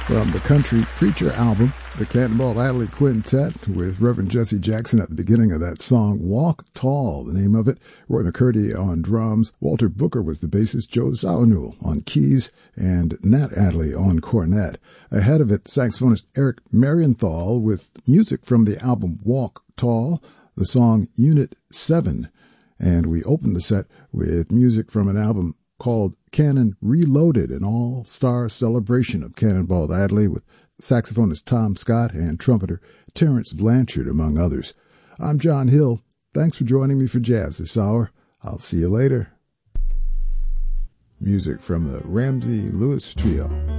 From the Country Preacher album, the Cannonball Adderley Quintet with Reverend Jesse Jackson at the beginning of that song, Walk Tall, the name of it. Roy McCurdy on drums. Walter Booker was the bassist, Joe Zawinul on keys, and Nat Adderley on cornet. Ahead of it, saxophonist Eric Marienthal with music from the album Walk Tall, the song Unit 7. And we opened the set with music from an album called Cannon Reloaded, an all-star celebration of Cannonball Adderley with saxophonist Tom Scott and trumpeter Terrence Blanchard, among others. I'm John Hill. Thanks for joining me for Jazz this hour. I'll see you later. Music from the Ramsey Lewis Trio.